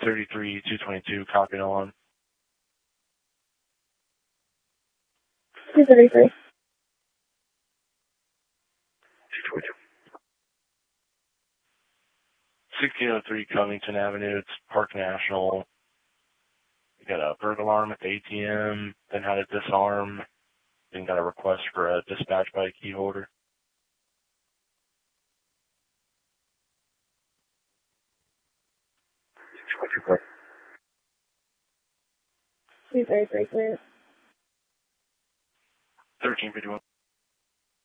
233-222, copy no on. 233. 222. 1603 Covington Avenue, it's Park National. You got a burglar alarm at the ATM, then had a disarm, then got a request for a dispatch by a key holder. 222. 233, clear. 1351.